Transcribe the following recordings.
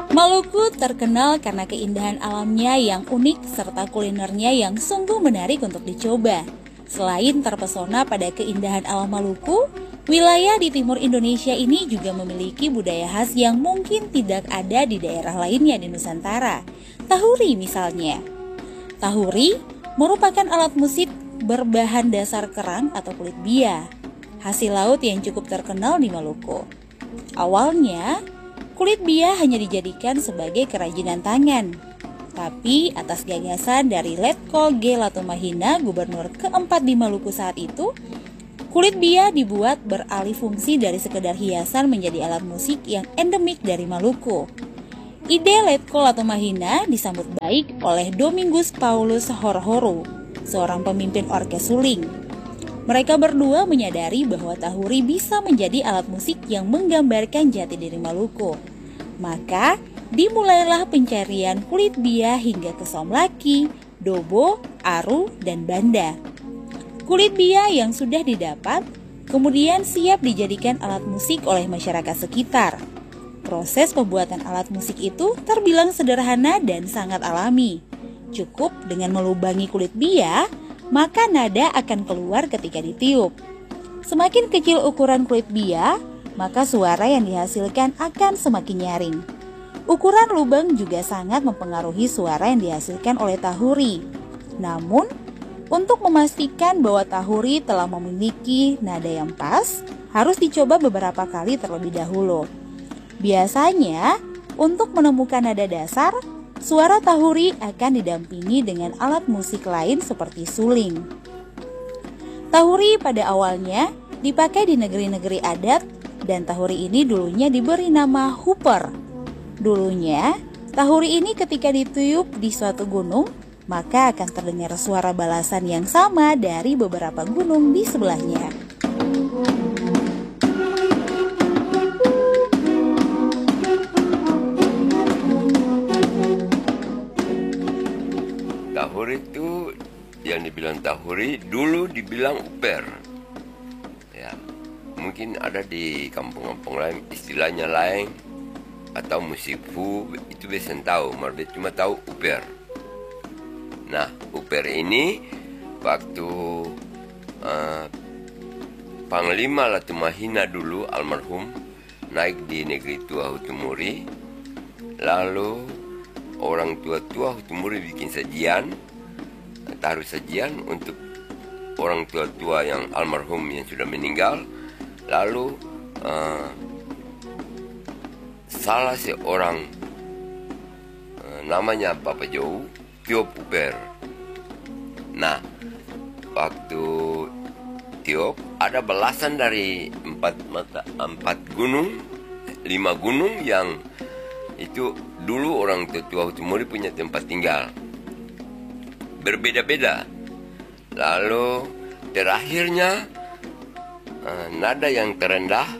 Maluku terkenal karena keindahan alamnya yang unik serta kulinernya yang sungguh menarik untuk dicoba. Selain terpesona pada keindahan alam Maluku, wilayah di timur Indonesia ini juga memiliki budaya khas yang mungkin tidak ada di daerah lainnya di Nusantara. Tahuri misalnya. Tahuri merupakan alat musik berbahan dasar kerang atau kulit bia, hasil laut yang cukup terkenal di Maluku. Awalnya, kulit bia hanya dijadikan sebagai kerajinan tangan. Tapi atas gagasan dari Letkol G. Latumahina, gubernur keempat di Maluku saat itu, kulit bia dibuat beralih fungsi dari sekedar hiasan menjadi alat musik yang endemik dari Maluku. Ide Letkol Latumahina disambut baik oleh Domingus Paulus Horhoro, seorang pemimpin orkes suling. Mereka berdua menyadari bahwa tahuri bisa menjadi alat musik yang menggambarkan jati diri Maluku. Maka, dimulailah pencarian kulit bia hingga ke Somlaki, Dobo, Aru, dan Banda. Kulit bia yang sudah didapat, kemudian siap dijadikan alat musik oleh masyarakat sekitar. Proses pembuatan alat musik itu terbilang sederhana dan sangat alami. Cukup dengan melubangi kulit bia, maka nada akan keluar ketika ditiup. Semakin kecil ukuran kulit bia, maka suara yang dihasilkan akan semakin nyaring. Ukuran lubang juga sangat mempengaruhi suara yang dihasilkan oleh tahuri. Namun, untuk memastikan bahwa tahuri telah memiliki nada yang pas, harus dicoba beberapa kali terlebih dahulu. Biasanya, untuk menemukan nada dasar, suara tahuri akan didampingi dengan alat musik lain seperti suling. Tahuri pada awalnya dipakai di negeri-negeri adat dan tahuri ini dulunya diberi nama huper. Dulunya, tahuri ini ketika ditiup di suatu gunung, maka akan terdengar suara balasan yang sama dari beberapa gunung di sebelahnya. Tahuri itu yang dibilang tahuri dulu dibilang uper. Ya, mungkin ada di kampung-kampung lain istilahnya lain atau musifu, itu biasa tahu, mereka cuma tahu uper. Nah, uper ini waktu Panglima Latumahina dulu almarhum naik di negeri Tua Hutumuri, lalu orang tua-tua Hutumuri bikin sajian, taruh sajian untuk orang tua-tua yang almarhum yang sudah meninggal. Lalu salah seorang namanya Bapak Jou tiup uper. Nah, waktu tiup ada belasan dari 5 gunung yang itu dulu orang tua Hutumuri punya tempat tinggal. Berbeda-beda. Lalu terakhirnya nada yang terendah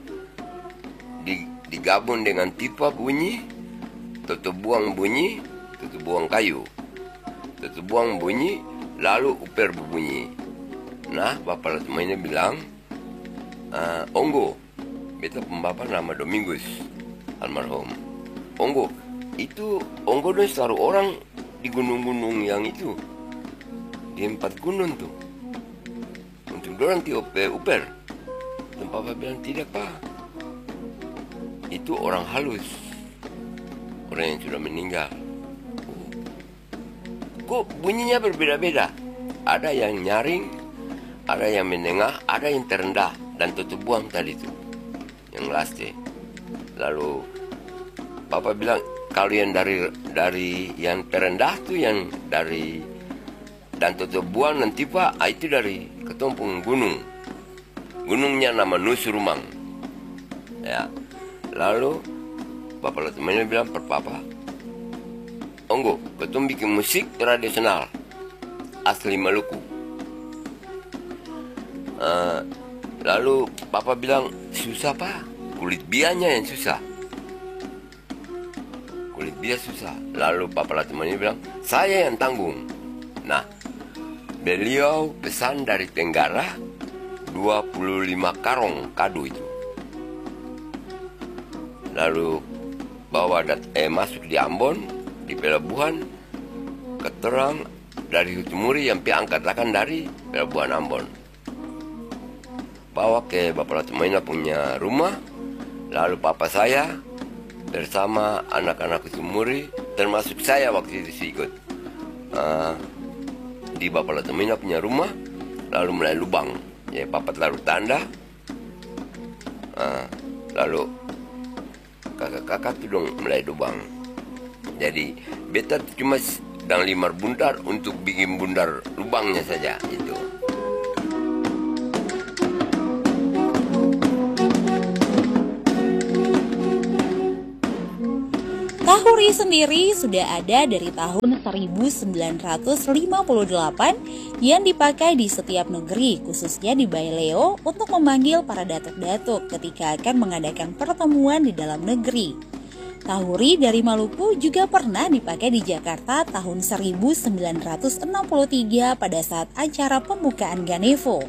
digabung dengan pipa bunyi, tutup buang bunyi, tutup buang kayu, tutup buang bunyi, lalu uper berbunyi. Nah, Bapak Latumahina bilang, Onggo, beta pembapak nama Domingus almarhum. Onggo, itu Onggo dong selalu orang di gunung-gunung yang itu, di 4 gunung tuh, untuk dorang tiup uper. Dan Papa bilang, tidak Pak, itu orang halus, orang yang sudah meninggal. Kok bunyinya berbeda-beda? Ada yang nyaring, ada yang menengah, ada yang terendah, dan tutup buang tadi tuh, yang laste. Lalu Papa bilang, kalau yang dari yang terendah tuh yang dari dan tutup buang nanti Pak, itu dari ketumpung gunung. Gunungnya nama Nusurumang. Ya. Lalu Bapak Latumahina bilang per Papa, Onggo, betul bikin musik tradisional asli Maluku. Lalu Papa bilang, susah Pak, kulit bianya yang susah. Kulit bia susah. Lalu Bapak Latumahina bilang, saya yang tanggung. Nah, beliau pesan dari Tenggara 25 karong kado itu. Lalu masuk di Ambon, di pelabuhan, keterang dari Hutumuri yang angkatakan dari pelabuhan Ambon. Bawa ke Bapak Latumaina punya rumah, lalu papa saya bersama anak-anak Hutumuri, termasuk saya waktu itu ikut di Bapak Latumaina punya rumah, lalu mulai lubang. Ya, papa taruh tanda, lalu kakak-kakak tuh dong mulai lubang. Jadi beta cuma sedang limar bundar untuk bikin bundar lubangnya saja itu. Tahuri sendiri sudah ada dari tahun 1958 yang dipakai di setiap negeri, khususnya di Baileo, untuk memanggil para datuk-datuk ketika akan mengadakan pertemuan di dalam negeri. Tahuri dari Maluku juga pernah dipakai di Jakarta tahun 1963 pada saat acara pembukaan Ganevo.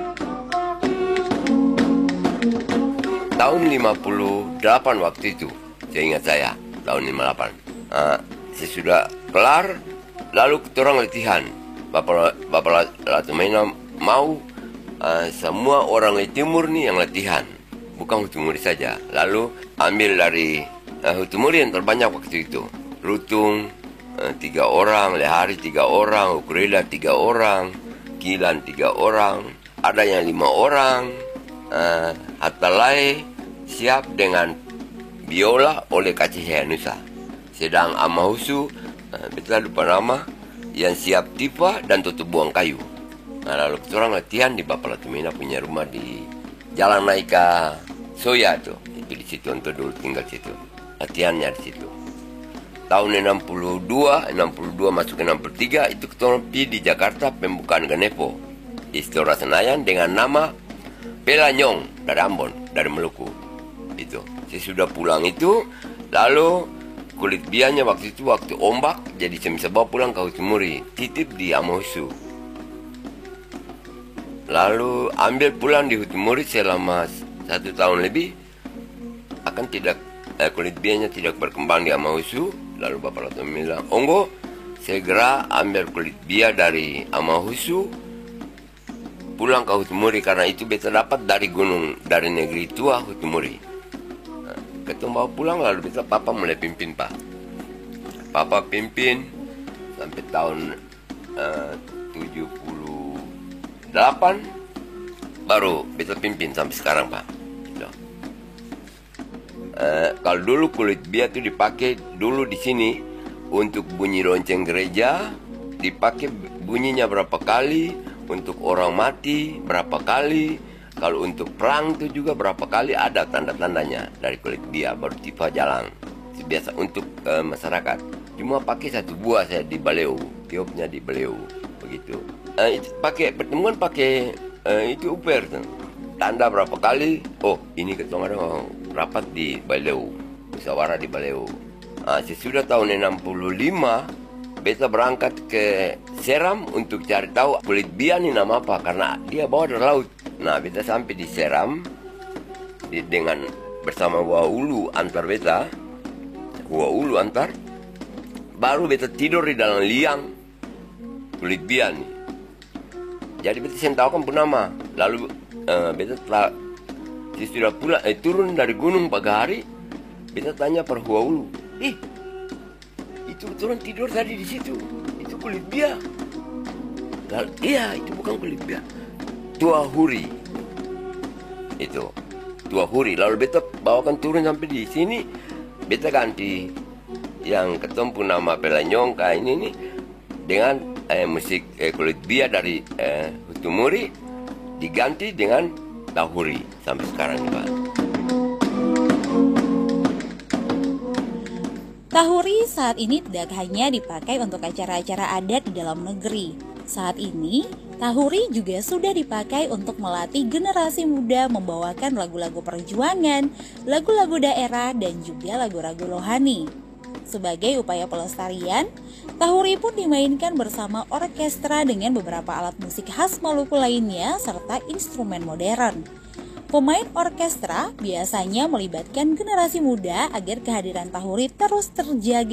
Tahun 58 waktu itu, seingat saya. Tahun 58. Sesudah kelar, lalu kita orang latihan. Bapak Latumaina mau semua orang Timur nih yang latihan, bukan Hutumuri saja. Lalu ambil dari Hutumuri yang terbanyak waktu itu. Lutung 3 orang, Lehari 3 orang, Ukurela 3 orang, Kilan 3 orang, ada yang 5 orang, Hatalai siap dengan biola oleh Kacih Nusa. Sedang Amahusu, kita lupa nama, yang siap tipa dan tutup buang kayu. Nah, lalu kita orang latihan di Bapak Latumaina punya rumah di Jalan Naika Soya tuh. Itu di situ untuk dulu tinggal situ. Latihannya di situ. Tahun 62 masuk ke 63 itu kita orang pergi di Jakarta pembukaan Ganevo. Istora Senayan dengan nama Pelanyong dari Ambon, dari Maluku. Itu. Sudah pulang itu, lalu kulit bianya waktu ombak, jadi saya bisa bawa pulang ke Hutumuri, titip di Amahusu. Lalu ambil pulang di Hutumuri selama 1 tahun lebih, akan tidak kulit bianya tidak berkembang di Amahusu. Lalu Bapak Latumaina bilang, "Onggo, segera ambil kulit bia dari Amahusu, pulang ke Hutumuri karena itu beta dapat dari gunung, dari negeri tua Hutumuri." Ketemu bawa pulang, lalu beta papa mulai pimpin, Pak. Papa pimpin sampai tahun 78 baru beta pimpin sampai sekarang, Pak. Gitu. Kalau dulu kulit bia itu dipakai dulu di sini untuk bunyi lonceng gereja, dipakai bunyinya berapa kali, untuk orang mati berapa kali. Kalau untuk perang itu juga berapa kali ada tanda-tandanya dari kulit bia baru tipa jalan. Biasa untuk masyarakat. Cuma pakai 1 buah saya di Baleu, tiupnya di Baleu begitu. Pakai pertemuan pakai itu uper tuh. Tanda berapa kali? Oh, ini ketemu orang rapat di Baleu, musyawarah di Baleu. Sesudah tahun 65 beta berangkat ke Seram untuk cari tahu kulit bia ini nama apa karena dia bawa dari laut. Nah, beta sampai di Seram dengan bersama Waulu antar beta, Waulu antar, baru beta tidur di dalam liang kulit bia nih. Jadi beta sentahukan pun nama. Lalu beta telah sudah pula turun dari gunung pagi hari, beta tanya per Waulu, itu turun tidur tadi di situ, itu kulit bia. Lalu, iya, itu bukan kulit bia. Tuahuri itu Tuahuri. Lalu beta bawakan turun sampai di sini, beta ganti yang ketemu nama Pelanyong kayak ini nih dengan musik kulit bia dari Hutumuri diganti dengan Tahuri sampai sekarang, Pak. Tahuri saat ini tidak hanya dipakai untuk acara-acara adat di dalam negeri. Saat ini, Tahuri juga sudah dipakai untuk melatih generasi muda membawakan lagu-lagu perjuangan, lagu-lagu daerah, dan juga lagu-lagu rohani. Sebagai upaya pelestarian, Tahuri pun dimainkan bersama orkestra dengan beberapa alat musik khas Maluku lainnya serta instrumen modern. Pemain orkestra biasanya melibatkan generasi muda agar kehadiran Tahuri terus terjaga